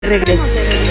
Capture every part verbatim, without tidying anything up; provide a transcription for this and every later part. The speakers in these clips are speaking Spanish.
Regreso.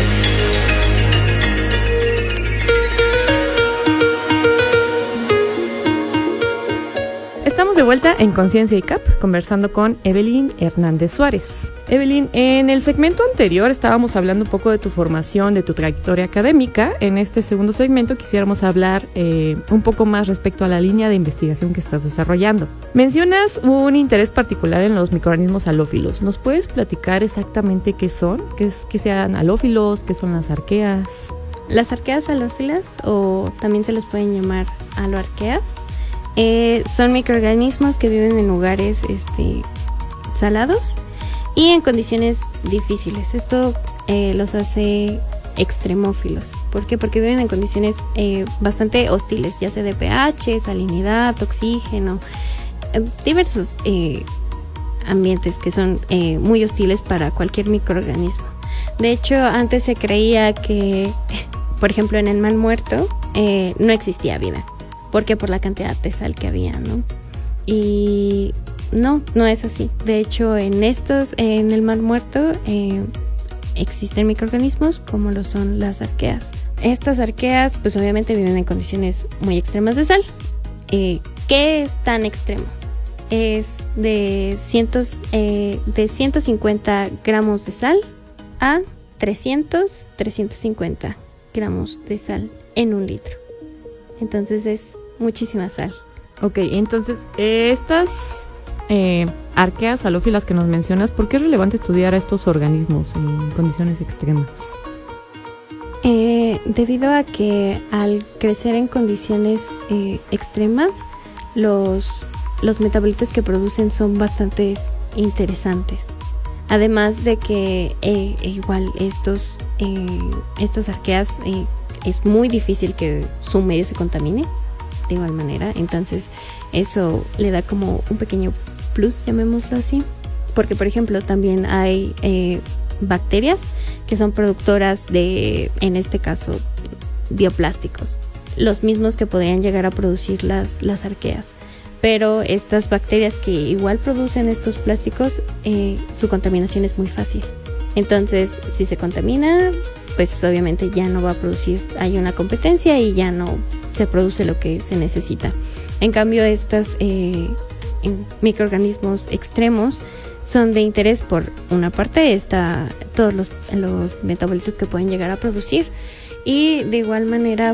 Estamos de vuelta en Conciencia I C A P, conversando con Evelyn Hernández Suárez. Evelyn, en el segmento anterior estábamos hablando un poco de tu formación, de tu trayectoria académica. En este segundo segmento quisiéramos hablar eh, un poco más respecto a la línea de investigación que estás desarrollando. Mencionas un interés particular en los microorganismos halófilos. ¿Nos puedes platicar exactamente qué son? ¿Qué, es, qué sean halófilos? ¿Qué son las arqueas? Las arqueas halófilas, o también se les pueden llamar haloarqueas, Eh, son microorganismos que viven en lugares este, salados y en condiciones difíciles. Esto eh, los hace extremófilos. ¿Por qué? Porque viven en condiciones eh, bastante hostiles, ya sea de pH, salinidad, oxígeno, eh, diversos eh, ambientes que son eh, muy hostiles para cualquier microorganismo. De hecho, antes se creía que, por ejemplo, en el Mar Muerto eh, no existía vida. Porque por la cantidad de sal que había, ¿no? Y no, no es así. De hecho, en estos, en el Mar Muerto, eh, existen microorganismos como lo son las arqueas. Estas arqueas, pues obviamente viven en condiciones muy extremas de sal. Eh, ¿Qué es tan extremo? Es de, cientos, eh, de ciento cincuenta gramos de sal a trescientos, trescientos cincuenta gramos de sal en un litro. Entonces es muchísima sal. Ok, entonces eh, estas eh, arqueas halófilas que nos mencionas, ¿por qué es relevante estudiar a estos organismos en condiciones extremas? Eh, debido a que al crecer en condiciones eh, extremas, los, los metabolitos que producen son bastante interesantes. Además de que eh, igual estos, eh, estas arqueas eh, es muy difícil que su medio se contamine de igual manera, entonces eso le da como un pequeño plus, llamémoslo así, porque por ejemplo también hay eh, bacterias que son productoras de, en este caso, bioplásticos, los mismos que podrían llegar a producir las, las arqueas, pero estas bacterias que igual producen estos plásticos, eh, su contaminación es muy fácil. Entonces, si se contamina, pues obviamente ya no va a producir, hay una competencia y ya no se produce lo que se necesita. En cambio, estos eh, microorganismos extremos son de interés por una parte, está todos los, los metabolitos que pueden llegar a producir, y de igual manera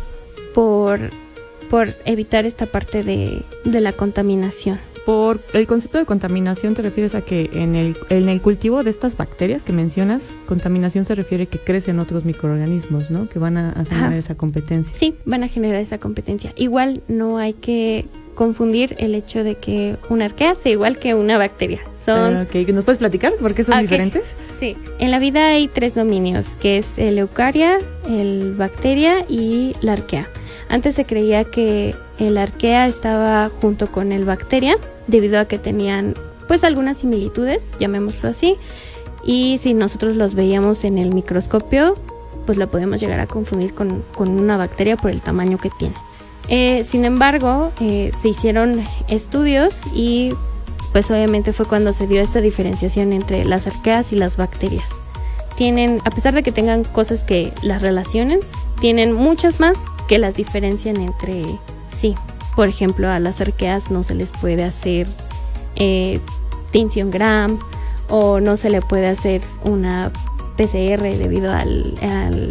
por, por evitar esta parte de, de la contaminación. Por el concepto de contaminación, ¿te refieres a que en el, en el cultivo de estas bacterias que mencionas, contaminación se refiere que crecen otros microorganismos, ¿no? Que van a, a generar Ajá. esa competencia. Sí, van a generar esa competencia. Igual no hay que confundir el hecho de que una arquea sea igual que una bacteria. Son... Uh, ok, ¿nos puedes platicar por qué son okay. diferentes? Sí, en la vida hay tres dominios, que es el eucaria, el bacteria y la arquea. Antes se creía que el arquea estaba junto con el bacteria, debido a que tenían pues algunas similitudes, llamémoslo así, y si nosotros los veíamos en el microscopio, pues la podemos llegar a confundir con, con una bacteria por el tamaño que tiene. Eh, sin embargo, eh, se hicieron estudios y pues obviamente fue cuando se dio esta diferenciación entre las arqueas y las bacterias. Tienen, a pesar de que tengan cosas que las relacionen, tienen muchas más que las diferencian entre sí. Por ejemplo, a las arqueas no se les puede hacer eh, tinción Gram, o no se le puede hacer una P C R debido al, al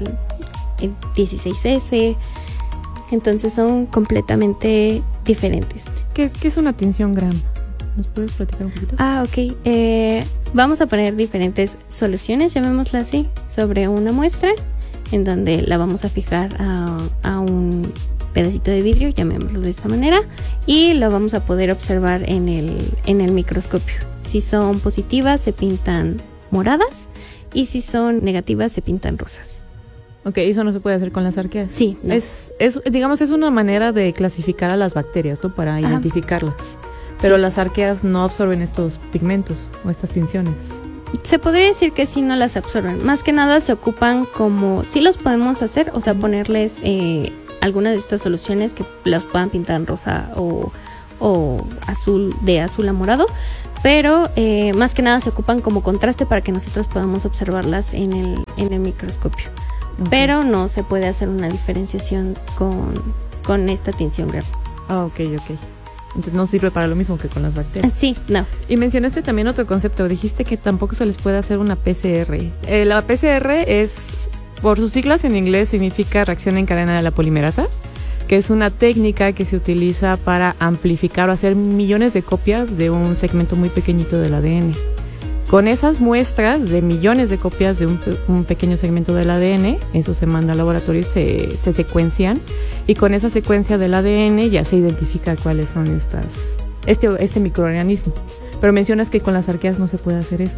dieciséis ese. Entonces son completamente diferentes. ¿Qué, qué es una tinción Gram? ¿Nos puedes platicar un poquito? Ah, ok. Eh, vamos a poner diferentes soluciones, llamémosla así, sobre una muestra, en donde la vamos a fijar a, a un pedacito de vidrio, llamémoslo de esta manera, y lo vamos a poder observar en el, en el microscopio. Si son positivas, se pintan moradas, y si son negativas, se pintan rosas. Ok, ¿eso no se puede hacer con las arqueas? Sí. No. Es, es, digamos, es una manera de clasificar a las bacterias, ¿no? Para Ajá. identificarlas. Pero sí. las arqueas no absorben estos pigmentos o estas tinciones. Se podría decir que sí no las absorben. Más que nada se ocupan como... Sí los podemos hacer, o sea, ponerles eh, alguna de estas soluciones que las puedan pintar en rosa o, o azul, de azul a morado. pero eh, más que nada se ocupan como contraste para que nosotros podamos observarlas en el, en el microscopio. Okay. Pero no se puede hacer una diferenciación con, con esta tinción gráfica. Ah, ok, ok. Entonces no sirve para lo mismo que con las bacterias. Sí, no. Y mencionaste también otro concepto. Dijiste que tampoco se les puede hacer una P C R. Eh, la P C R es, por sus siglas en inglés, significa reacción en cadena de la polimerasa, que es una técnica que se utiliza para amplificar o hacer millones de copias de un segmento muy pequeñito del A D N. Con esas muestras de millones de copias de un, un pequeño segmento del A D N, eso se manda al laboratorio y se, se secuencian, y con esa secuencia del A D N ya se identifica cuáles son estas este, este microorganismo. Pero mencionas que con las arqueas no se puede hacer eso.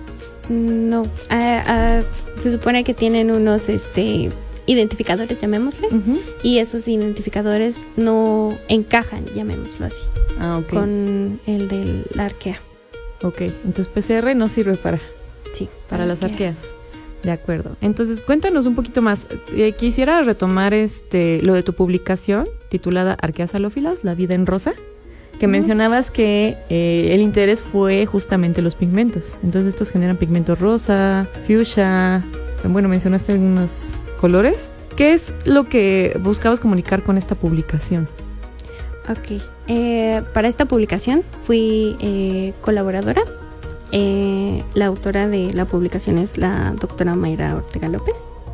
No, uh, uh, se supone que tienen unos este identificadores, llamémosle, uh-huh. y esos identificadores no encajan, llamémoslo así, ah, okay. con el de la arquea. Ok, entonces P C R no sirve para, sí, para, para las arqueas. De acuerdo. Entonces, cuéntanos un poquito más. Eh, quisiera retomar este lo de tu publicación titulada Arqueas halófilas, la vida en rosa, que uh-huh. mencionabas que eh, el interés fue justamente los pigmentos. Entonces, estos generan pigmentos rosa, fuchsia. Bueno, mencionaste algunos colores. ¿Qué es lo que buscabas comunicar con esta publicación? Ok, eh, para esta publicación fui eh, colaboradora. Eh, la autora de la publicación es la doctora Mayra Ortega López.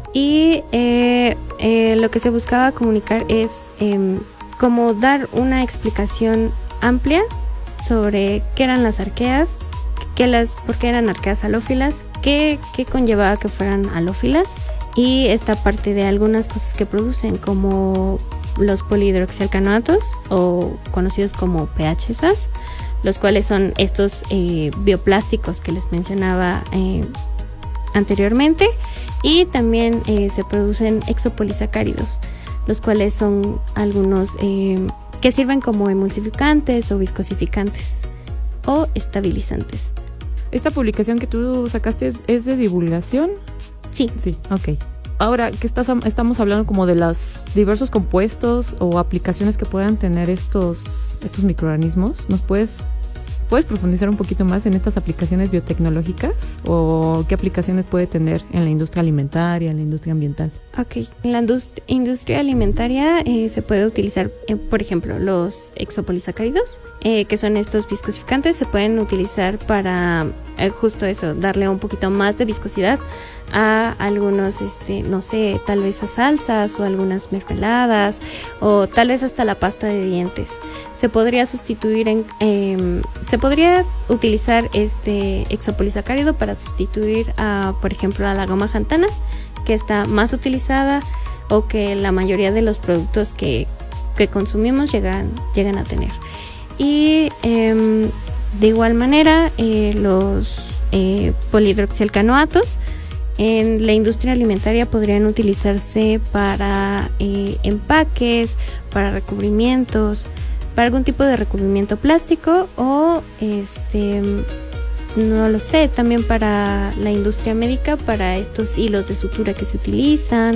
Y eh, eh, lo que se buscaba comunicar es eh, como dar una explicación amplia sobre qué eran las arqueas, qué las, por qué eran arqueas halófilas, qué, qué conllevaba que fueran halófilas, y esta parte de algunas cosas que producen, como los polihidroxialcanoatos, o conocidos como P H S, los cuales son estos eh, bioplásticos que les mencionaba eh, anteriormente, y también eh, se producen exopolisacáridos, los cuales son algunos eh, que sirven como emulsificantes o viscosificantes o estabilizantes. ¿Esta publicación que tú sacaste es, es de divulgación? Sí. Sí, ok. Ahora, ¿qué estás, estamos hablando como de los diversos compuestos o aplicaciones que puedan tener estos, estos microorganismos? ¿Nos puedes, puedes profundizar un poquito más en estas aplicaciones biotecnológicas? ¿O qué aplicaciones puede tener en la industria alimentaria, en la industria ambiental? Ok, en la indust- industria alimentaria eh, se puede utilizar, eh, por ejemplo, los exopolisacáridos, eh, que son estos viscosificantes. Se pueden utilizar para eh, justo eso, darle un poquito más de viscosidad a algunos, este, no sé, tal vez a salsas o algunas mermeladas, o tal vez hasta la pasta de dientes. Se podría sustituir en, eh, se podría utilizar este exopolisacárido para sustituir a, por ejemplo, a la goma xanthana, que está más utilizada, o que la mayoría de los productos que, que consumimos llegan, llegan a tener. Y eh, de igual manera, eh, los eh, polihidroxialcanoatos en la industria alimentaria podrían utilizarse para eh, empaques, para recubrimientos, para algún tipo de recubrimiento plástico, o este no lo sé, también para la industria médica, para estos hilos de sutura que se utilizan,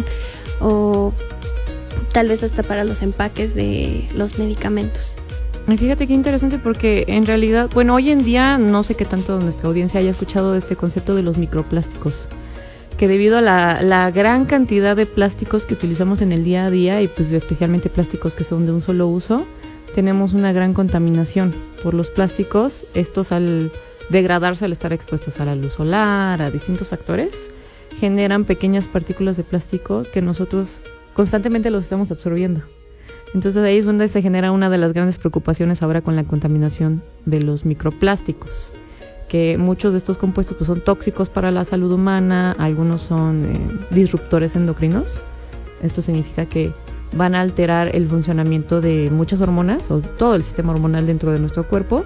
o tal vez hasta para los empaques de los medicamentos. Fíjate qué interesante, porque en realidad, bueno, hoy en día no sé qué tanto nuestra audiencia haya escuchado de este concepto de los microplásticos, que debido a la, la gran cantidad de plásticos que utilizamos en el día a día, y pues especialmente plásticos que son de un solo uso, tenemos una gran contaminación por los plásticos. Estos, al degradarse, al estar expuestos a la luz solar, a distintos factores, generan pequeñas partículas de plástico que nosotros constantemente los estamos absorbiendo. Entonces ahí es donde se genera una de las grandes preocupaciones ahora con la contaminación de los microplásticos, que muchos de estos compuestos pues, son tóxicos para la salud humana, algunos son eh, disruptores endocrinos. Esto significa que van a alterar el funcionamiento de muchas hormonas, o todo el sistema hormonal dentro de nuestro cuerpo,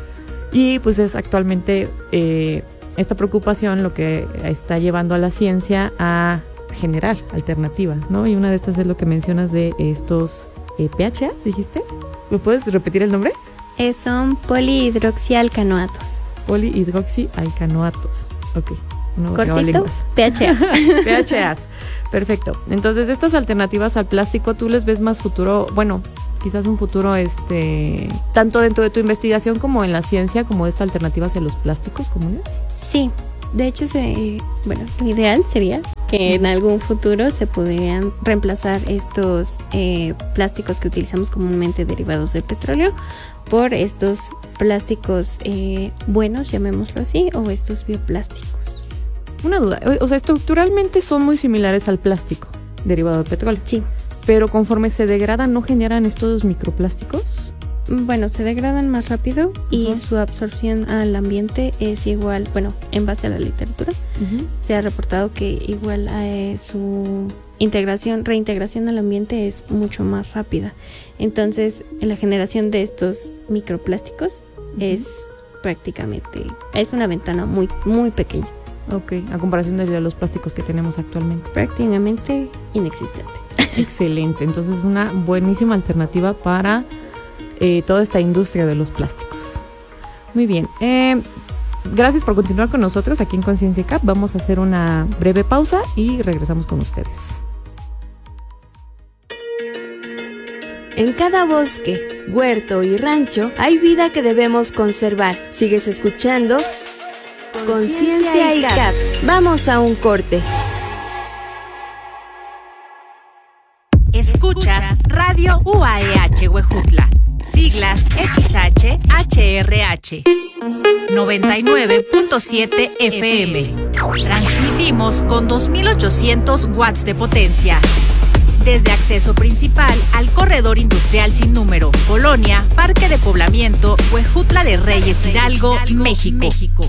y pues es actualmente eh, esta preocupación lo que está llevando a la ciencia a generar alternativas, ¿no? Y una de estas es lo que mencionas de estos eh, P H A, ¿dijiste? ¿Me puedes repetir el nombre? Eh, son polihidroxialcanoatos. Polihidroxialcanoatos, ok. No, cortito, P H A. P H As, perfecto. Entonces, estas alternativas al plástico, ¿tú les ves más futuro? Bueno, quizás un futuro, este, tanto dentro de tu investigación como en la ciencia, como esta alternativa hacia los plásticos comunes? Sí, de hecho, se, bueno, lo ideal sería que en algún futuro se pudieran reemplazar estos eh, plásticos que utilizamos comúnmente derivados del petróleo por estos plásticos eh, buenos, llamémoslo así, o estos bioplásticos. Una duda, o sea, estructuralmente son muy similares al plástico derivado del petróleo. Sí. Pero conforme se degradan, ¿no generan estos microplásticos? Bueno, se degradan más rápido y uh-huh. su absorción al ambiente es igual, bueno, en base a la literatura, uh-huh. se ha reportado que igual eh, su integración, reintegración al ambiente es mucho más rápida. Entonces, la generación de estos microplásticos uh-huh. es prácticamente, es una ventana muy, muy pequeña. Ok, a comparación de los plásticos que tenemos actualmente. Prácticamente inexistente. Excelente, entonces es una buenísima alternativa para eh, toda esta industria de los plásticos. Muy bien, eh, gracias por continuar con nosotros aquí en Conciencia I C A P. Vamos a hacer una breve pausa y regresamos con ustedes. En cada bosque, huerto y rancho hay vida que debemos conservar. Sigues escuchando Conciencia I C A P. Vamos a un corte. Escuchas Radio U A E H Huejutla, siglas X H H R H, noventa y nueve punto siete F M. Transmitimos con dos mil ochocientos watts de potencia. Desde acceso principal al corredor industrial sin número, Colonia, Parque de Poblamiento, Huejutla de Reyes Hidalgo, México. México.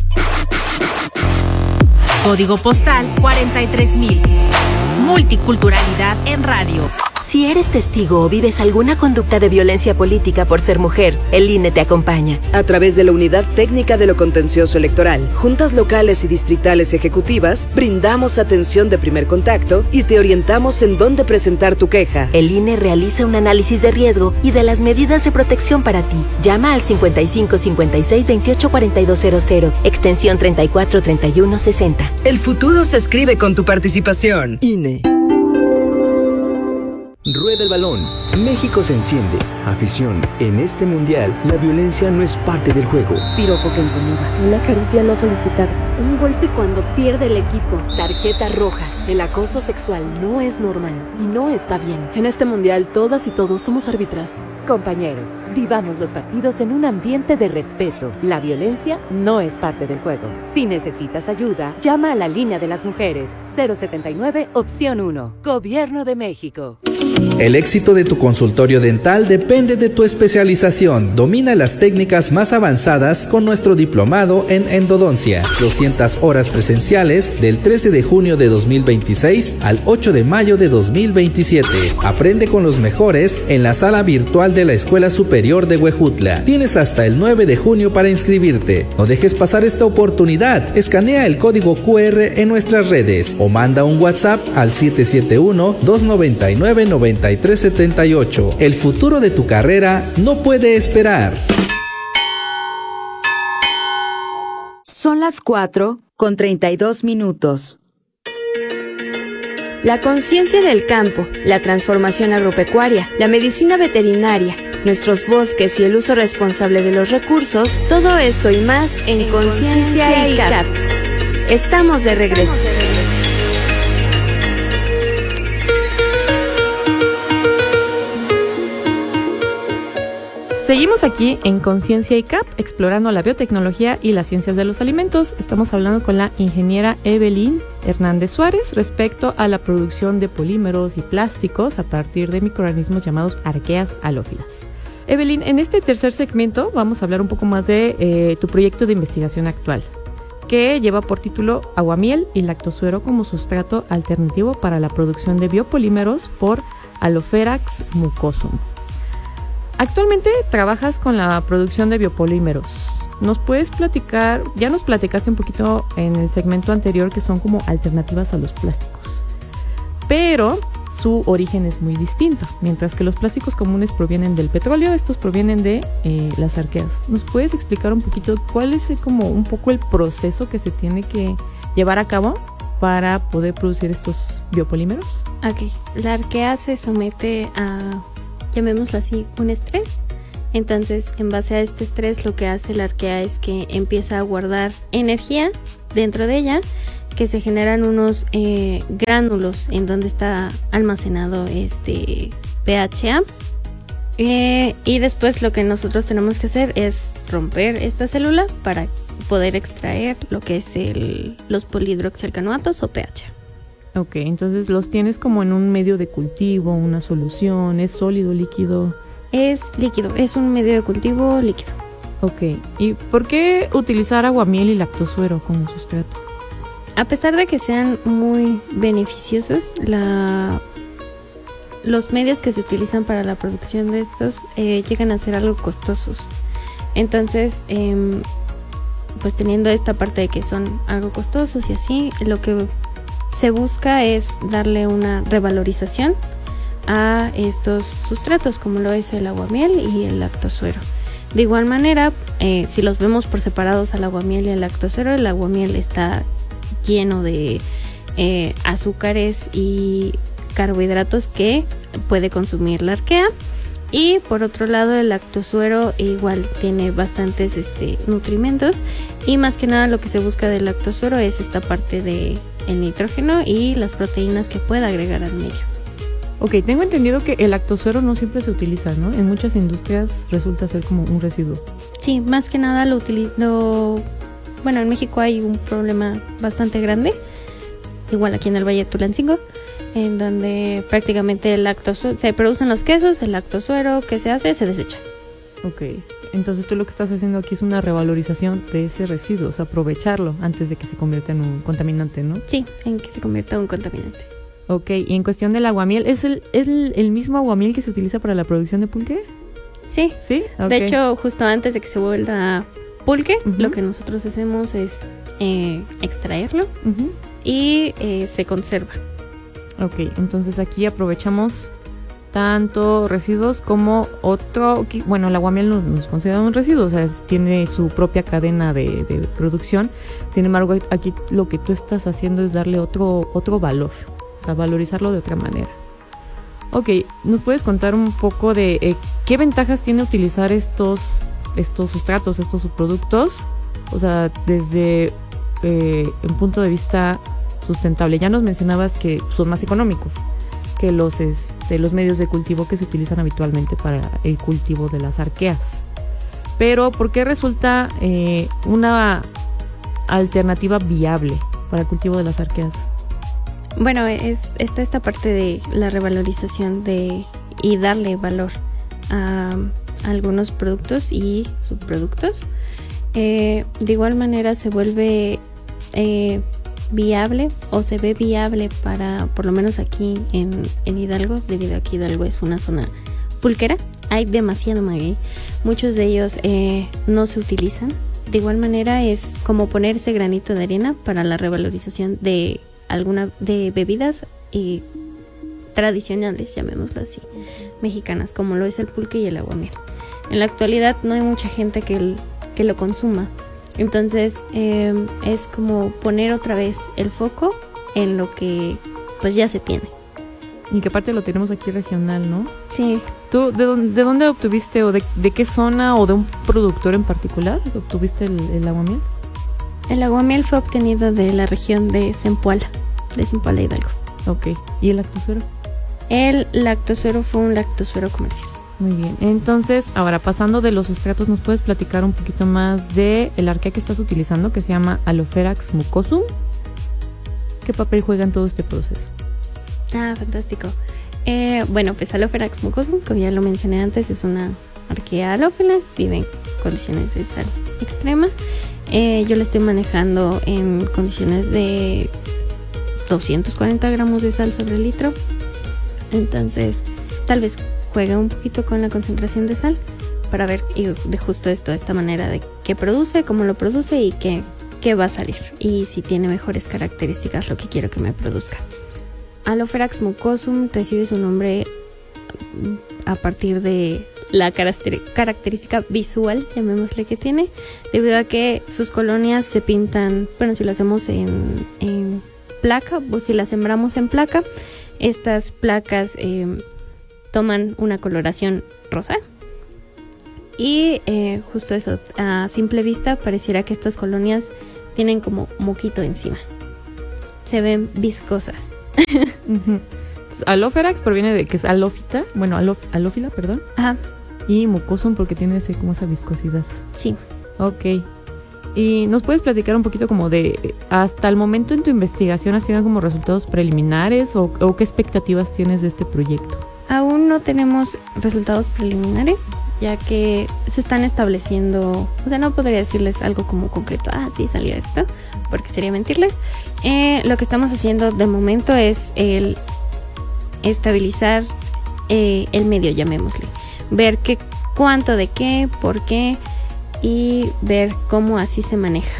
Código postal cuarenta y tres mil. Multiculturalidad en radio. Si eres testigo o vives alguna conducta de violencia política por ser mujer, el I N E te acompaña. A través de la Unidad Técnica de lo Contencioso Electoral, juntas locales y distritales ejecutivas, brindamos atención de primer contacto y te orientamos en dónde presentar tu queja. El I N E realiza un análisis de riesgo y de las medidas de protección para ti. Llama al cincuenta y cinco cincuenta y seis veintiocho cuarenta y dos cero cero, extensión treinta y cuatro treinta y uno sesenta. El futuro se escribe con tu participación. I N E. Rueda el balón. México se enciende. Afición. En este mundial, la violencia no es parte del juego. Piropo que incomoda. Una caricia no solicitada. Un golpe cuando pierde el equipo. Tarjeta roja. El acoso sexual no es normal y no está bien. En este mundial, todas y todos somos árbitras. Compañeros, vivamos los partidos en un ambiente de respeto. La violencia no es parte del juego. Si necesitas ayuda, llama a la línea de las mujeres. cero setenta y nueve, opción uno. Gobierno de México. El éxito de tu consultorio dental depende de tu especialización. Domina las técnicas más avanzadas con nuestro diplomado en endodoncia. doscientas horas presenciales del trece de junio de dos mil veintiséis al ocho de mayo de dos mil veintisiete. Aprende con los mejores en la sala virtual de la Escuela Superior de Huejutla. Tienes hasta el nueve de junio para inscribirte. No dejes pasar esta oportunidad. Escanea el código Q R en nuestras redes o manda un WhatsApp al siete siete uno, dos nueve nueve, nueve tres siete ocho. El futuro de tu carrera no puede esperar. Son las cuatro con treinta y dos minutos. La conciencia del campo, la transformación agropecuaria, la medicina veterinaria, nuestros bosques y el uso responsable de los recursos, todo esto y más en Conciencia I C A P. Estamos de regreso. Seguimos aquí en Conciencia I C A P, explorando la biotecnología y las ciencias de los alimentos. Estamos hablando con la ingeniera Evelyn Hernández Suárez respecto a la producción de polímeros y plásticos a partir de microorganismos llamados arqueas halófilas. Evelyn, en este tercer segmento vamos a hablar un poco más de eh, tu proyecto de investigación actual, que lleva por título Aguamiel y lactosuero como sustrato alternativo para la producción de biopolímeros por Halopherax mucosum. Actualmente trabajas con la producción de biopolímeros. ¿Nos puedes platicar? Ya nos platicaste un poquito en el segmento anterior que son como alternativas a los plásticos, pero su origen es muy distinto. Mientras que los plásticos comunes provienen del petróleo, estos provienen de eh, las arqueas. ¿Nos puedes explicar un poquito cuál es eh, como un poco el proceso que se tiene que llevar a cabo para poder producir estos biopolímeros? Ok, la arquea se somete a llamémoslo así, un estrés. Entonces, en base a este estrés, lo que hace la arquea es que empieza a guardar energía dentro de ella, que se generan unos eh, gránulos en donde está almacenado este P H A. Eh, y después lo que nosotros tenemos que hacer es romper esta célula para poder extraer lo que es el, los polihidroxialcanoatos o P H A. Ok, entonces los tienes como en un medio de cultivo, una solución, ¿es sólido, líquido? Es líquido, es un medio de cultivo líquido. Ok, ¿y por qué utilizar aguamiel y lactosuero como sustrato? A pesar de que sean muy beneficiosos, la, los medios que se utilizan para la producción de estos eh, llegan a ser algo costosos. Entonces, eh, pues teniendo esta parte de que son algo costosos y así, lo que se busca es darle una revalorización a estos sustratos, como lo es el aguamiel y el lactosuero. De igual manera, eh, si los vemos por separados al aguamiel y al lactosuero, el aguamiel está lleno de eh, azúcares y carbohidratos que puede consumir la arquea, y por otro lado el lactosuero igual tiene bastantes este, nutrimentos, y más que nada lo que se busca del lactosuero es esta parte de el nitrógeno y las proteínas que pueda agregar al medio. Ok, tengo entendido que el lactosuero no siempre se utiliza, ¿no? En muchas industrias resulta ser como un residuo. Sí, más que nada lo utilizo. Bueno, en México hay un problema bastante grande, igual aquí en el Valle de Tulancingo, en donde prácticamente el lactosuero, se producen los quesos, el lactosuero que se hace se desecha. Ok, entonces tú lo que estás haciendo aquí es una revalorización de ese residuo, o sea, aprovecharlo antes de que se convierta en un contaminante, ¿no? Sí, en que se convierta en un contaminante. Ok, y en cuestión del aguamiel, ¿es el, es el, el mismo aguamiel que se utiliza para la producción de pulque? Sí. ¿Sí? Okay. De hecho, justo antes de que se vuelva pulque, uh-huh. lo que nosotros hacemos es eh, extraerlo uh-huh. y eh, se conserva. Ok, entonces aquí aprovechamos tanto residuos como otro, bueno, el aguamiel no nos considera un residuo, o sea, es, tiene su propia cadena de, de producción. Sin embargo, aquí lo que tú estás haciendo es darle otro, otro valor, o sea, valorizarlo de otra manera. Ok, ¿nos puedes contar un poco de eh, qué ventajas tiene utilizar estos, estos sustratos, estos subproductos? O sea, desde eh, un punto de vista sustentable. Ya nos mencionabas que son más económicos que los, este, los medios de cultivo que se utilizan habitualmente para el cultivo de las arqueas. Pero, ¿por qué resulta eh, una alternativa viable para el cultivo de las arqueas? Bueno, es está esta parte de la revalorización de y darle valor a, a algunos productos y subproductos. Eh, de igual manera se vuelve eh, viable o se ve viable para, por lo menos aquí en, en Hidalgo, debido a que Hidalgo es una zona pulquera, hay demasiado maguey, muchos de ellos eh, no se utilizan. De igual manera es como poner ese granito de arena para la revalorización de alguna de bebidas y tradicionales, llamémoslo así, mexicanas, como lo es el pulque y el aguamiel. En la actualidad no hay mucha gente que, el, que lo consuma. Entonces eh, es como poner otra vez el foco en lo que pues ya se tiene. Y que aparte lo tenemos aquí regional, ¿no? Sí. ¿Tú de dónde, de dónde obtuviste o de, de qué zona o de un productor en particular obtuviste el, el aguamiel? El aguamiel fue obtenido de la región de Zempoala, de Zempoala Hidalgo. Ok. ¿Y el lactosuero? El lactosuero fue un lactosuero comercial. Muy bien, entonces ahora pasando de los sustratos, ¿nos puedes platicar un poquito más de el arquea que estás utilizando, que se llama Alopherax mucosum? ¿Qué papel juega en todo este proceso? Ah, fantástico. Eh, bueno, pues Alopherax mucosum, como ya lo mencioné antes, es una arquea halófila, vive en condiciones de sal extrema. Eh, yo la estoy manejando en condiciones de doscientos cuarenta gramos de sal sobre litro. Entonces, tal vez juega un poquito con la concentración de sal para ver y de justo esto, esta manera de qué produce, cómo lo produce y qué, qué va a salir, y si tiene mejores características lo que quiero que me produzca. Alopherax mucosum recibe su nombre a partir de la característica visual, llamémosle, que tiene, debido a que sus colonias se pintan, bueno, si lo hacemos en, en placa o si las sembramos en placa, estas placas eh, toman una coloración rosa. Y eh, justo eso, a simple vista pareciera que estas colonias tienen como moquito encima. Se ven viscosas. Uh-huh. Alóferax proviene de que es alófita, bueno, alof, alófila, perdón. Ajá. Y mucosum porque tiene ese, como esa viscosidad. Sí. Ok. ¿Y nos puedes platicar un poquito como de, hasta el momento en tu investigación, has tenido como resultados preliminares o, o qué expectativas tienes de este proyecto? Aún no tenemos resultados preliminares, ya que se están estableciendo, o sea, no podría decirles algo como concreto, ah, sí, salió esto, porque sería mentirles. Eh, lo que estamos haciendo de momento es el estabilizar eh, el medio, llamémosle, ver qué, cuánto de qué, por qué, y ver cómo así se maneja.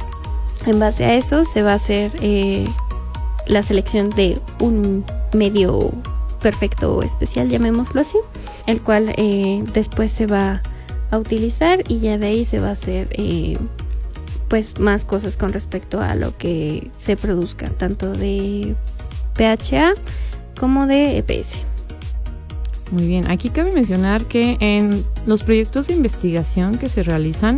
En base a eso se va a hacer eh, la selección de un medio perfecto o especial, llamémoslo así, el cual eh, después se va a utilizar y ya de ahí se va a hacer eh, pues más cosas con respecto a lo que se produzca, tanto de P H A como de E P S. Muy bien, aquí cabe mencionar que en los proyectos de investigación que se realizan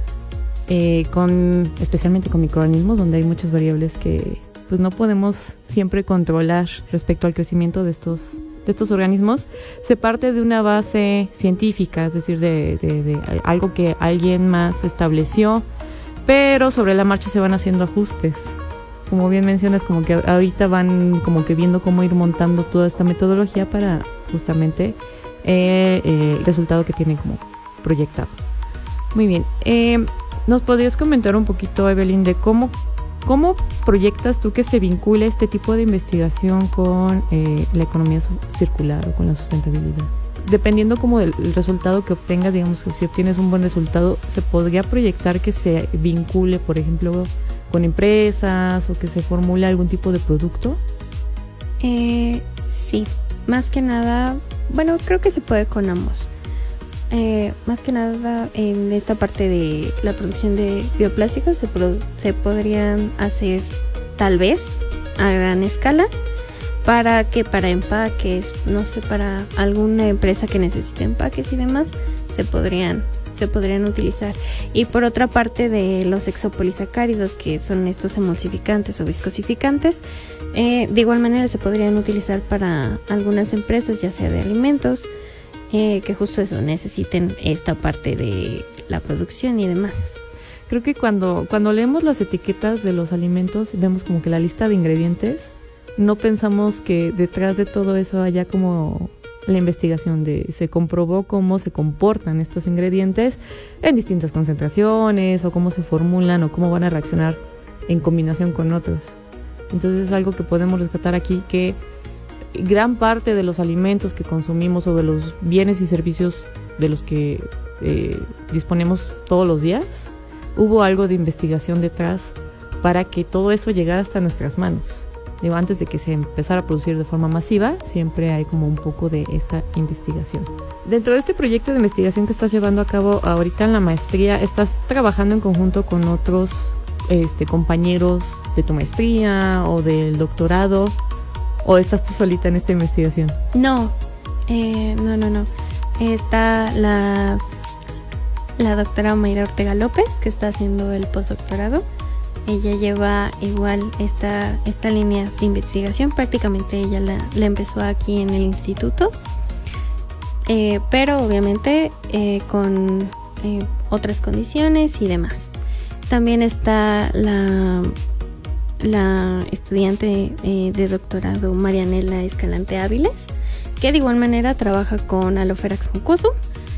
eh, con, especialmente con microorganismos, donde hay muchas variables que pues no podemos siempre controlar respecto al crecimiento de estos de estos organismos, se parte de una base científica, es decir, de, de, de algo que alguien más estableció, pero sobre la marcha se van haciendo ajustes. Como bien mencionas, como que ahorita van como que viendo cómo ir montando toda esta metodología para justamente eh, eh, el resultado que tienen como proyectado. Muy bien, eh, ¿nos podrías comentar un poquito, Evelyn, de cómo ¿Cómo proyectas tú que se vincule este tipo de investigación con eh, la economía circular o con la sustentabilidad? Dependiendo como del resultado que obtengas, digamos, si obtienes un buen resultado, ¿se podría proyectar que se vincule, por ejemplo, con empresas o que se formule algún tipo de producto? Eh, sí, más que nada, bueno, creo que se puede con ambos. Eh, más que nada en esta parte de la producción de bioplásticos se, pro- se podrían hacer tal vez a gran escala para que para empaques, no sé, para alguna empresa que necesite empaques y demás se podrían se podrían utilizar. Y por otra parte de los exopolisacáridos, que son estos emulsificantes o viscosificantes, eh, de igual manera se podrían utilizar para algunas empresas, ya sea de alimentos, Eh, que justo eso, necesiten esta parte de la producción y demás. Creo que cuando, cuando leemos las etiquetas de los alimentos y vemos como que la lista de ingredientes, no pensamos que detrás de todo eso haya como la investigación de se comprobó cómo se comportan estos ingredientes en distintas concentraciones o cómo se formulan o cómo van a reaccionar en combinación con otros. Entonces es algo que podemos rescatar aquí, que gran parte de los alimentos que consumimos o de los bienes y servicios de los que eh, disponemos todos los días, hubo algo de investigación detrás para que todo eso llegara hasta nuestras manos. Digo, antes de que se empezara a producir de forma masiva, siempre hay como un poco de esta investigación. Dentro de este proyecto de investigación que estás llevando a cabo ahorita en la maestría, ¿estás trabajando en conjunto con otros este, compañeros de tu maestría o del doctorado? ¿O estás tú solita en esta investigación? No, eh, no, no, no. Está la, la doctora Mayra Ortega López, que está haciendo el postdoctorado. Ella lleva igual esta, esta línea de investigación. Prácticamente ella la, la empezó aquí en el instituto. Eh, pero obviamente eh, con eh, otras condiciones y demás. También está la... la estudiante eh, de doctorado Marianela Escalante Áviles, que de igual manera trabaja con Alopherax mucosum,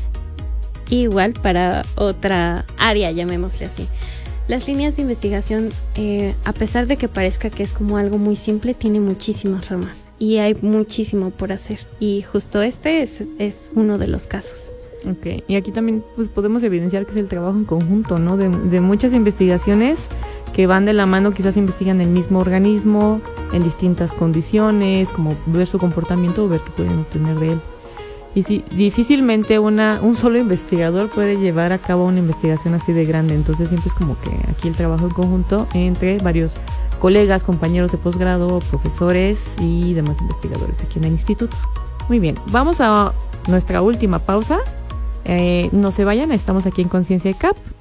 igual para otra área, llamémosle así. Las líneas de investigación, eh, a pesar de que parezca que es como algo muy simple, tiene muchísimas ramas y hay muchísimo por hacer, y justo este es, es uno de los casos. Ok, y aquí también pues podemos evidenciar que es el trabajo en conjunto, ¿no? De, de muchas investigaciones que van de la mano, quizás investigan el mismo organismo en distintas condiciones, como ver su comportamiento o ver qué pueden obtener de él. Y sí, difícilmente una, un solo investigador puede llevar a cabo una investigación así de grande, entonces siempre es como que aquí el trabajo en conjunto entre varios colegas, compañeros de posgrado, profesores y demás investigadores aquí en el instituto. Muy bien, vamos a nuestra última pausa. Eh, no se vayan, estamos aquí en Conciencia I C A P.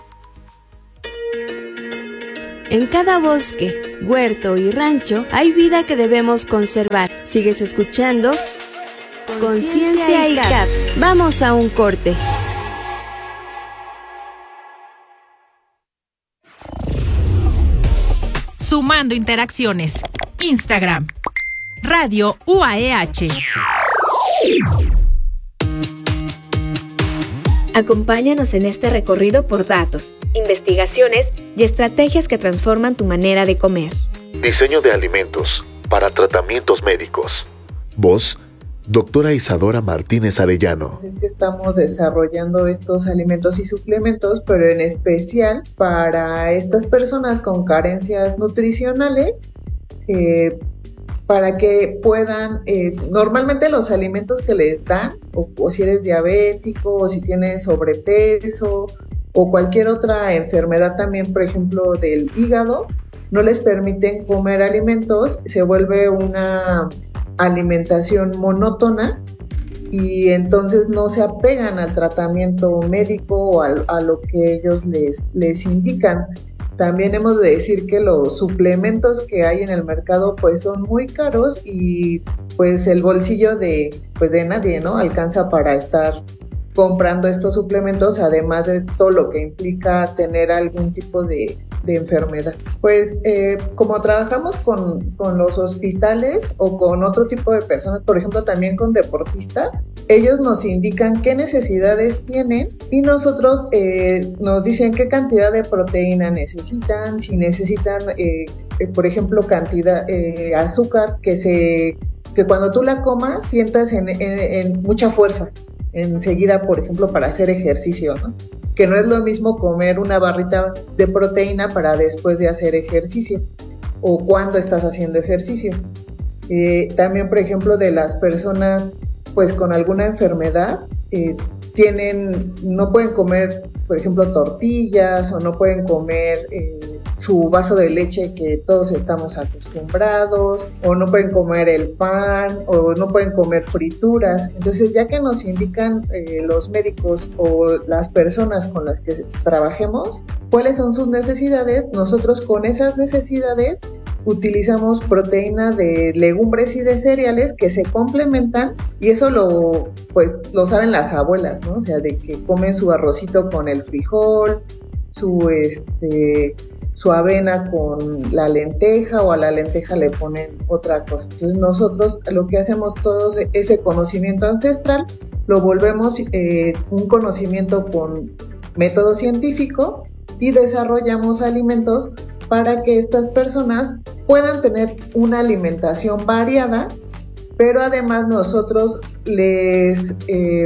En cada bosque, huerto y rancho hay vida que debemos conservar. Sigues escuchando Conciencia I C A P. Vamos a un corte. Sumando interacciones. Instagram. Radio U A E H. Acompáñanos en este recorrido por datos, investigaciones y estrategias que transforman tu manera de comer. Diseño de alimentos para tratamientos médicos. Voz, doctora Isadora Martínez Arellano. Es que estamos desarrollando estos alimentos y suplementos, pero en especial para estas personas con carencias nutricionales, eh, para que puedan, eh, normalmente los alimentos que les dan, o, o si eres diabético, o si tienes sobrepeso, o cualquier otra enfermedad también, por ejemplo, del hígado, no les permiten comer alimentos, se vuelve una alimentación monótona y entonces no se apegan al tratamiento médico o a, a lo que ellos les, les indican. También hemos de decir que los suplementos que hay en el mercado pues son muy caros y pues el bolsillo de, pues de nadie, ¿no? Alcanza para estar comprando estos suplementos, además de todo lo que implica tener algún tipo de, de enfermedad. Pues eh, como trabajamos con, con los hospitales o con otro tipo de personas, por ejemplo también con deportistas, ellos nos indican qué necesidades tienen y nosotros eh, nos dicen qué cantidad de proteína necesitan, si necesitan, eh, eh, por ejemplo, cantidad eh, azúcar que se que cuando tú la comas sientas en, en, en mucha fuerza enseguida, por ejemplo, para hacer ejercicio, ¿no? Que no es lo mismo comer una barrita de proteína para después de hacer ejercicio o cuando estás haciendo ejercicio. Eh, también, por ejemplo, de las personas pues con alguna enfermedad, eh, tienen, no pueden comer, por ejemplo, tortillas o no pueden comer eh, su vaso de leche que todos estamos acostumbrados, o no pueden comer el pan, o no pueden comer frituras. Entonces, ya que nos indican eh, los médicos o las personas con las que trabajemos cuáles son sus necesidades, nosotros con esas necesidades utilizamos proteína de legumbres y de cereales que se complementan, y eso lo pues lo saben las abuelas, ¿no? O sea, de que comen su arrocito con el frijol, su este su avena con la lenteja, o a la lenteja le ponen otra cosa. Entonces nosotros lo que hacemos, todo ese conocimiento ancestral lo volvemos eh, un conocimiento con método científico y desarrollamos alimentos para que estas personas puedan tener una alimentación variada, pero además nosotros les eh,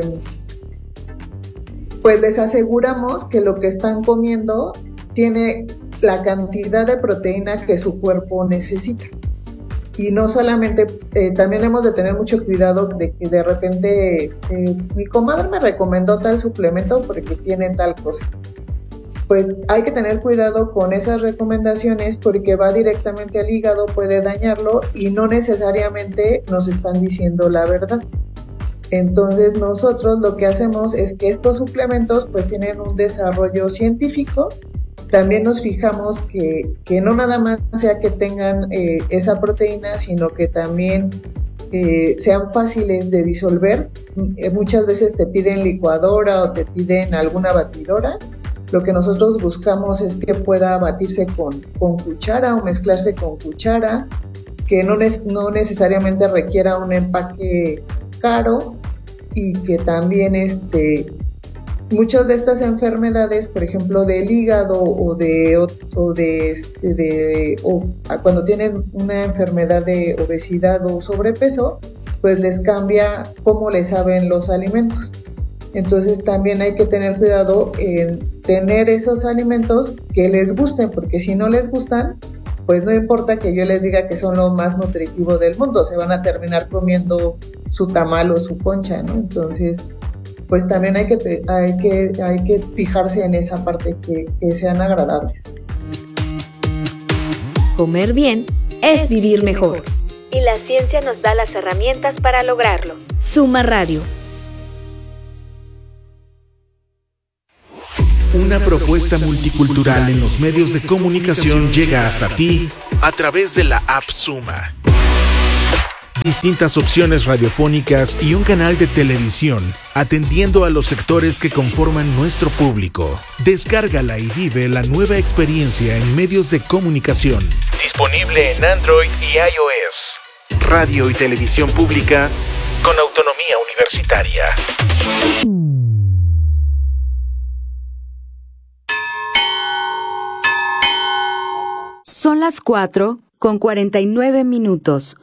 pues les aseguramos que lo que están comiendo tiene la cantidad de proteína que su cuerpo necesita. Y no solamente, eh, también hemos de tener mucho cuidado de que de repente eh, mi comadre me recomendó tal suplemento porque tiene tal cosa. Pues hay que tener cuidado con esas recomendaciones porque va directamente al hígado, puede dañarlo y no necesariamente nos están diciendo la verdad. Entonces nosotros lo que hacemos es que estos suplementos pues tienen un desarrollo científico. También nos fijamos que, que no nada más sea que tengan eh, esa proteína, sino que también eh, sean fáciles de disolver. Eh, muchas veces te piden licuadora o te piden alguna batidora. Lo que nosotros buscamos es que pueda batirse con, con cuchara o mezclarse con cuchara, que no, ne- no necesariamente requiera un empaque caro, y que también este, muchas de estas enfermedades, por ejemplo del hígado o de, o de, este, de o cuando tienen una enfermedad de obesidad o sobrepeso, pues les cambia cómo les saben los alimentos. Entonces también hay que tener cuidado en tener esos alimentos que les gusten, porque si no les gustan, pues no importa que yo les diga que son lo más nutritivo del mundo, se van a terminar comiendo su tamal o su concha, ¿no? Entonces, pues también hay que, hay que, hay que fijarse en esa parte, que, que sean agradables. Comer bien es vivir mejor. y la ciencia nos da las herramientas para lograrlo. Suma Radio. Una propuesta multicultural en los medios de comunicación llega hasta ti a través de la app Suma. Distintas opciones radiofónicas y un canal de televisión, atendiendo a los sectores que conforman nuestro público. Descárgala y vive la nueva experiencia en medios de comunicación. Disponible en Android y iOS. Radio y televisión pública con autonomía universitaria. Son las cuatro con cuarenta y nueve minutos.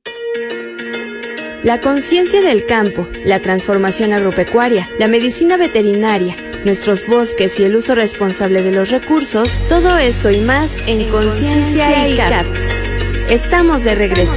La conciencia del campo, la transformación agropecuaria, la medicina veterinaria, nuestros bosques y el uso responsable de los recursos, todo esto y más en, en Conciencia I C A P. Estamos de regreso.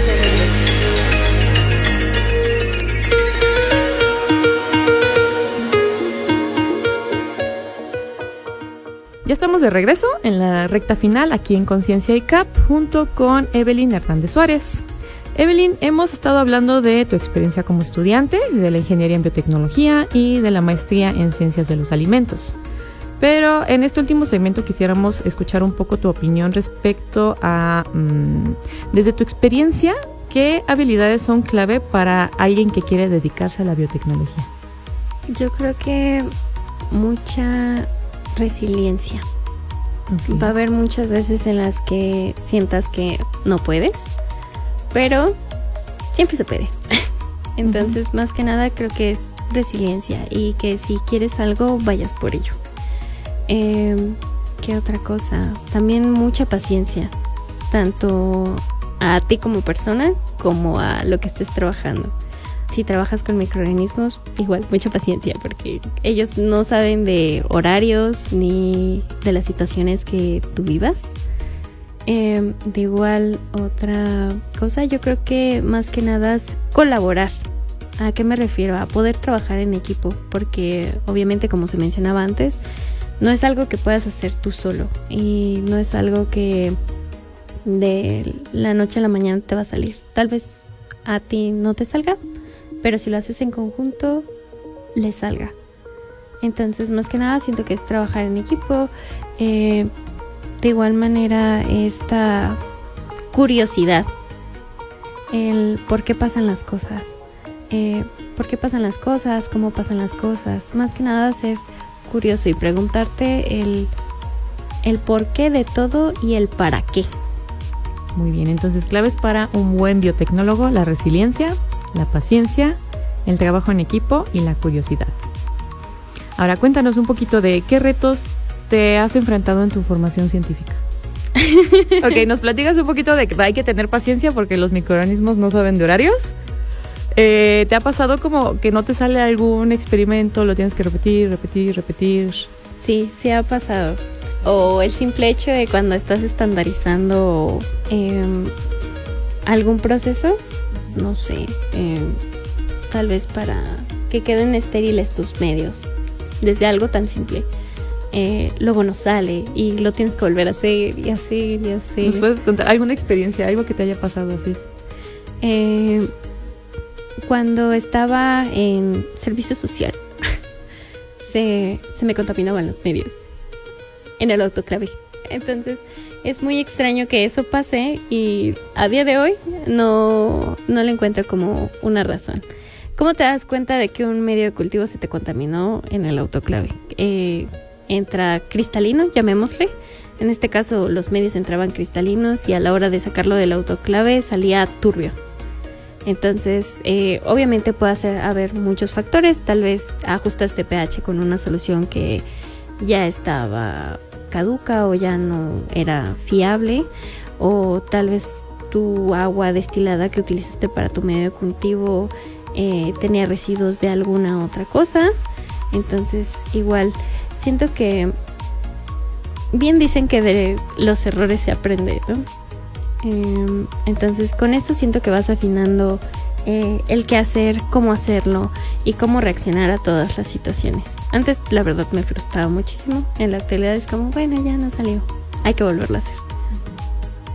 Ya estamos de regreso en la recta final aquí en Conciencia I C A P junto con Evelyn Hernández Suárez. Evelyn, hemos estado hablando de tu experiencia como estudiante, de la ingeniería en biotecnología y de la maestría en ciencias de los alimentos. Pero en este último segmento quisiéramos escuchar un poco tu opinión respecto a, mmm, desde tu experiencia, ¿qué habilidades son clave para alguien que quiere dedicarse a la biotecnología? Yo creo que mucha resiliencia. Okay. Va a haber muchas veces en las que sientas que no puedes, pero siempre se puede. Entonces, uh-huh. más que nada creo que es resiliencia y que si quieres algo, vayas por ello. Eh, ¿Qué otra cosa? También mucha paciencia, tanto a ti como persona como a lo que estés trabajando. Si trabajas con microorganismos, igual, mucha paciencia, porque ellos no saben de horarios ni de las situaciones que tú vivas. Eh, de igual, otra cosa, yo creo que más que nada es colaborar. ¿A qué me refiero? A poder trabajar en equipo, porque obviamente, como se mencionaba antes, no es algo que puedas hacer tú solo y no es algo que de la noche a la mañana te va a salir. Tal vez a ti no te salga, pero si lo haces en conjunto, le salga. Entonces, más que nada, siento que es trabajar en equipo. Eh, de igual manera, esta curiosidad, el por qué pasan las cosas, eh, por qué pasan las cosas, cómo pasan las cosas. Más que nada, ser curioso y preguntarte el, el por qué de todo y el para qué. Muy bien, entonces claves para un buen biotecnólogo: la resiliencia, la paciencia, el trabajo en equipo y la curiosidad. Ahora cuéntanos un poquito de qué retos te has enfrentado en tu formación científica. Ok, nos platicas un poquito de que hay que tener paciencia porque los microorganismos no saben de horarios. Eh, ¿Te ha pasado como que no te sale algún experimento, lo tienes que repetir, repetir, repetir? Sí, sí ha pasado. O el simple hecho de cuando estás estandarizando eh, algún proceso, no sé, eh, tal vez para que queden estériles tus medios, desde algo tan simple. Eh, luego no sale y lo tienes que volver a hacer y hacer y hacer. ¿Nos puedes contar alguna experiencia, algo que te haya pasado así? Eh, cuando estaba en servicio social, se, se me contaminaban los medios en el autoclave. Entonces, es muy extraño que eso pase y a día de hoy no, no le encuentro como una razón. ¿Cómo te das cuenta de que un medio de cultivo se te contaminó en el autoclave? Eh, entra cristalino, llamémosle. En este caso, los medios entraban cristalinos y a la hora de sacarlo del autoclave salía turbio. Entonces, eh, obviamente puede ser, haber muchos factores. Tal vez ajustaste pH con una solución que ya estaba caduca o ya no era fiable, o tal vez tu agua destilada que utilizaste para tu medio de cultivo eh, tenía residuos de alguna otra cosa. Entonces, igual, siento que bien dicen que de los errores se aprende, ¿no? Eh, entonces, con eso siento que vas afinando eh, el qué hacer, cómo hacerlo y cómo reaccionar a todas las situaciones. Antes, la verdad, me frustraba muchísimo. En la actualidad es como, bueno, ya no salió, hay que volverlo a hacer.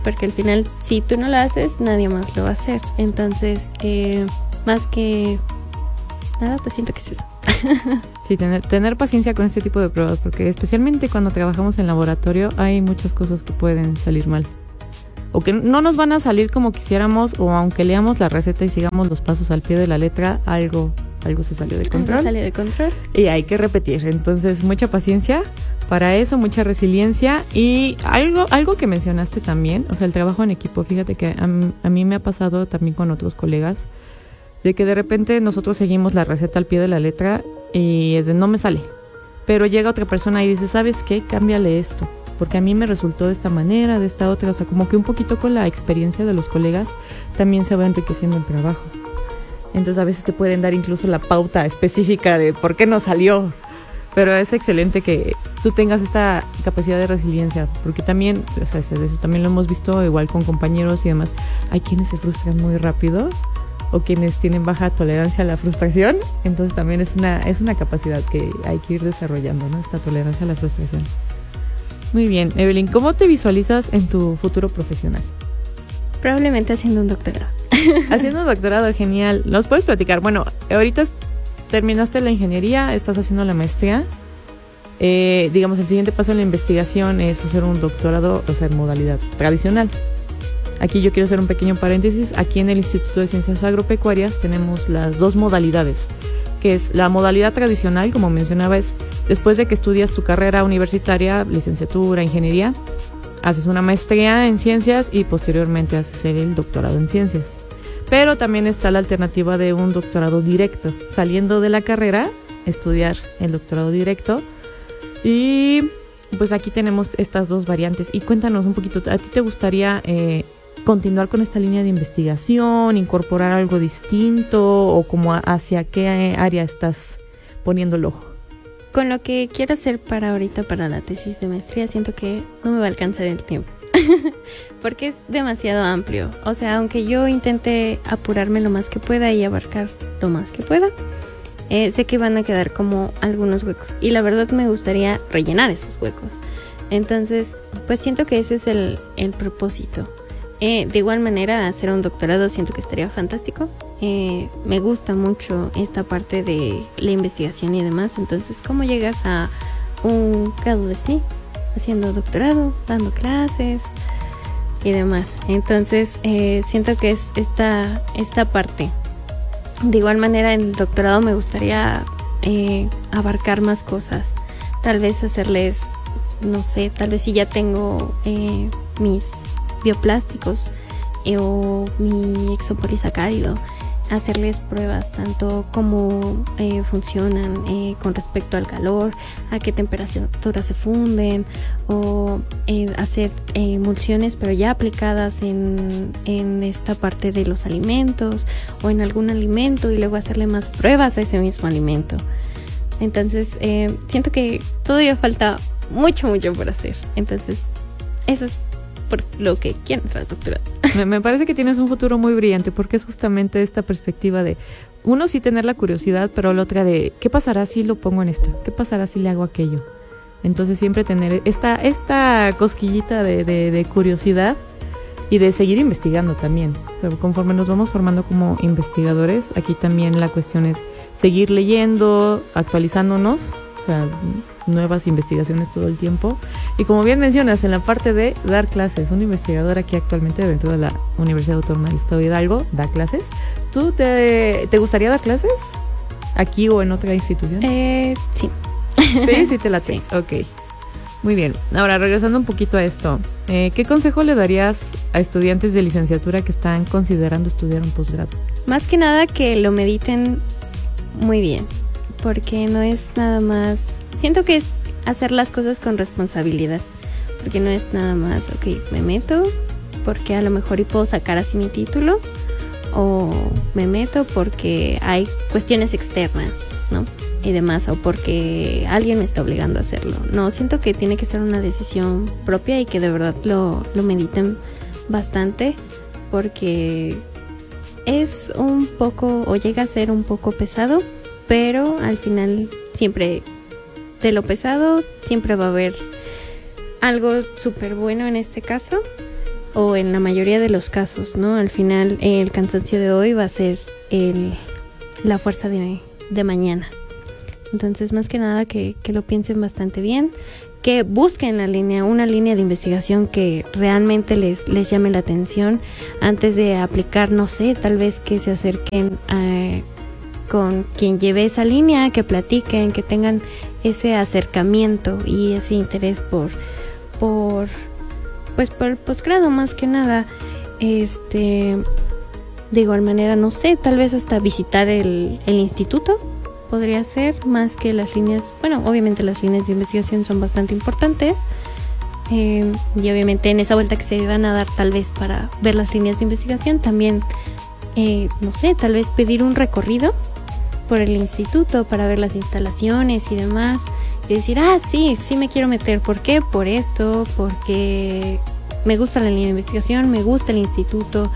porque al final si tú no lo haces, nadie más lo va a hacer. Entonces, eh, más que nada, pues siento que es eso. Sí, tener, tener paciencia con este tipo de pruebas, porque especialmente cuando trabajamos en laboratorio hay muchas cosas que pueden salir mal. O que no nos van a salir como quisiéramos, o aunque leamos la receta y sigamos los pasos al pie de la letra, algo, algo se salió de control. Algo salió de control. Y hay que repetir. Entonces, mucha paciencia para eso, mucha resiliencia. Y algo, algo que mencionaste también, o sea, el trabajo en equipo. Fíjate que a, a mí me ha pasado también con otros colegas, de que de repente nosotros seguimos la receta al pie de la letra y es de no me sale. Pero llega otra persona y dice, ¿sabes qué? Cámbiale esto, porque a mí me resultó de esta manera, de esta otra. O sea, como que un poquito con la experiencia de los colegas también se va enriqueciendo el trabajo. Entonces a veces te pueden dar incluso la pauta específica de por qué no salió. Pero es excelente que tú tengas esta capacidad de resiliencia, porque también, o sea, eso también lo hemos visto igual con compañeros y demás. Hay quienes se frustran muy rápido, o quienes tienen baja tolerancia a la frustración. Entonces también es una, es una capacidad que hay que ir desarrollando, ¿no? Esta tolerancia a la frustración. Muy bien, Evelyn, ¿cómo te visualizas en tu futuro profesional? Probablemente haciendo un doctorado. Haciendo un doctorado, genial. ¿Nos puedes platicar? Bueno, ahorita terminaste la ingeniería, estás haciendo la maestría. Eh, digamos, el siguiente paso en la investigación es hacer un doctorado, o sea, en modalidad tradicional. Aquí yo quiero hacer un pequeño paréntesis. Aquí en el Instituto de Ciencias Agropecuarias tenemos las dos modalidades, que es la modalidad tradicional, como mencionaba, es después de que estudias tu carrera universitaria, licenciatura, ingeniería, haces una maestría en ciencias y posteriormente haces el doctorado en ciencias. Pero también está la alternativa de un doctorado directo, saliendo de la carrera, estudiar el doctorado directo. Y pues aquí tenemos estas dos variantes. Y cuéntanos un poquito, ¿a ti te gustaría eh, continuar con esta línea de investigación, incorporar algo distinto, o como hacia qué área estás poniendo el ojo? Con lo que quiero hacer para ahorita, para la tesis de maestría, siento que no me va a alcanzar el tiempo. Porque es demasiado amplio. O sea, aunque yo intente apurarme lo más que pueda y abarcar lo más que pueda, eh, sé que van a quedar como algunos huecos. Y la verdad me gustaría rellenar esos huecos. Entonces, pues siento que ese es el, el propósito. Eh, de igual manera, hacer un doctorado siento que estaría fantástico. Eh, me gusta mucho esta parte de la investigación y demás. Entonces, ¿cómo llegas a un grado de S T I? Haciendo doctorado, dando clases y demás. Entonces, eh, siento que es esta, esta parte. De igual manera, en el doctorado me gustaría eh, abarcar más cosas. Tal vez hacerles, no sé, tal vez si ya tengo eh, mis bioplásticos eh, o mi exopolisacárido, hacerles pruebas tanto cómo eh, funcionan eh, con respecto al calor, a qué temperatura se funden, o eh, hacer eh, emulsiones pero ya aplicadas en, en esta parte de los alimentos o en algún alimento, y luego hacerle más pruebas a ese mismo alimento. Entonces eh, siento que todavía falta mucho mucho por hacer. Entonces eso es por lo que quiero entrar al doctorado. Me, me parece que tienes un futuro muy brillante, porque es justamente esta perspectiva de, uno, sí tener la curiosidad, pero la otra de, ¿qué pasará si lo pongo en esto? ¿Qué pasará si le hago aquello? Entonces siempre tener esta, esta cosquillita de, de, de curiosidad y de seguir investigando también. O sea, conforme nos vamos formando como investigadores, aquí también la cuestión es seguir leyendo, actualizándonos, o sea, nuevas investigaciones todo el tiempo. Y como bien mencionas, en la parte de dar clases, un investigador aquí actualmente dentro de la Universidad Autónoma del Estado de Hidalgo da clases. ¿Tú te, te gustaría dar clases aquí o en otra institución? Eh, sí. Sí, sí te la tengo. Sí. Ok. Muy bien. Ahora, regresando un poquito a esto, eh, ¿qué consejo le darías a estudiantes de licenciatura que están considerando estudiar un posgrado? Más que nada que lo mediten muy bien, porque no es nada más, siento que es hacer las cosas con responsabilidad, porque no es nada más, ok, me meto porque a lo mejor y puedo sacar así mi título, o me meto porque hay cuestiones externas, ¿no? Y demás, o porque alguien me está obligando a hacerlo. No, siento que tiene que ser una decisión propia y que de verdad lo, lo mediten bastante, porque es un poco, o llega a ser un poco pesado, pero al final siempre de lo pesado siempre va a haber algo súper bueno en este caso, o en la mayoría de los casos, ¿no? Al final el cansancio de hoy va a ser el, la fuerza de, de mañana. Entonces, más que nada que, que lo piensen bastante bien, que busquen la línea, una línea de investigación que realmente les, les llame la atención antes de aplicar, no sé, tal vez que se acerquen a, con quien lleve esa línea, que platiquen, que tengan ese acercamiento y ese interés por, por pues por el posgrado más que nada. Este, de igual manera, no sé, tal vez hasta visitar el, el instituto podría ser, más que las líneas. Bueno, obviamente las líneas de investigación son bastante importantes, eh, y obviamente en esa vuelta que se van a dar tal vez para ver las líneas de investigación también, eh, no sé, tal vez pedir un recorrido por el instituto para ver las instalaciones y demás, y decir, ah, sí, sí me quiero meter. ¿Por qué? Por esto, porque me gusta la línea de investigación, me gusta el instituto,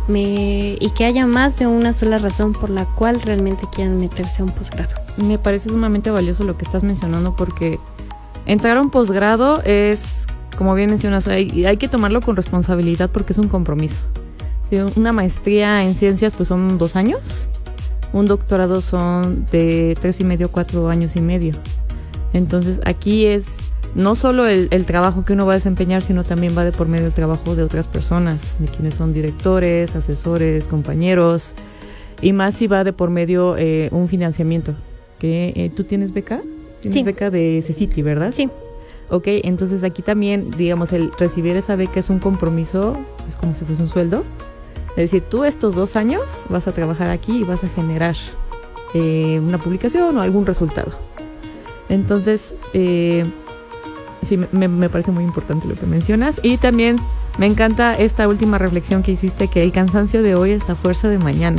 me y que haya más de una sola razón por la cual realmente quieran meterse a un posgrado. Me parece sumamente valioso lo que estás mencionando, porque entrar a un posgrado es, como bien mencionas, hay, hay que tomarlo con responsabilidad porque es un compromiso. Sí, una maestría en ciencias pues son dos años, un doctorado son de tres y medio, cuatro años y medio. Entonces aquí es no solo el, el trabajo que uno va a desempeñar, sino también va de por medio el trabajo de otras personas, de quienes son directores, asesores, compañeros, y más si va de por medio eh, un financiamiento. Que eh, ¿tú tienes beca? ¿Tienes sí. beca de CECITI, verdad? Sí. Ok, entonces aquí también, digamos, el recibir esa beca es un compromiso, es como si fuese un sueldo. Es decir, tú estos dos años vas a trabajar aquí y vas a generar eh, una publicación o algún resultado. Entonces, eh, sí, me, me parece muy importante lo que mencionas. Y también me encanta esta última reflexión que hiciste, que el cansancio de hoy es la fuerza de mañana.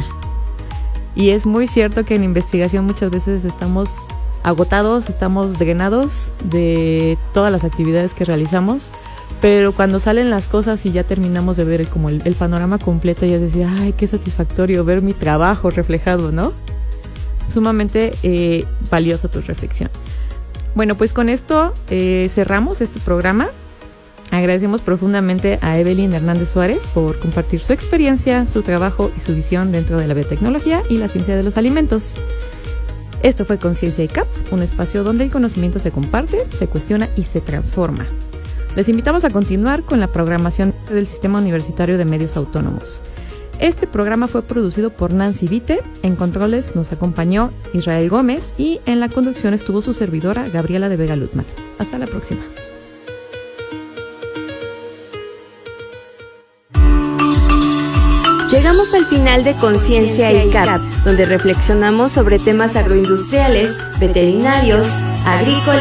Y es muy cierto que en investigación muchas veces estamos agotados, estamos drenados de todas las actividades que realizamos, pero cuando salen las cosas y ya terminamos de ver como el, el panorama completo, y es decir, ay, qué satisfactorio ver mi trabajo reflejado, ¿no? Sumamente eh, valioso tu reflexión. Bueno, pues con esto eh, cerramos este programa. Agradecemos profundamente a Evelyn Hernández Suárez por compartir su experiencia, su trabajo y su visión dentro de la biotecnología y la ciencia de los alimentos. Esto fue Conciencia I C A P, un espacio donde el conocimiento se comparte, se cuestiona y se transforma. Les invitamos a continuar con la programación del Sistema Universitario de Medios Autónomos. Este programa fue producido por Nancy Vite, en controles nos acompañó Israel Gómez y en la conducción estuvo su servidora Gabriela de Vega Lutman. Hasta la próxima. Llegamos al final de Conciencia I C A P, donde reflexionamos sobre temas agroindustriales, veterinarios, agrícolas,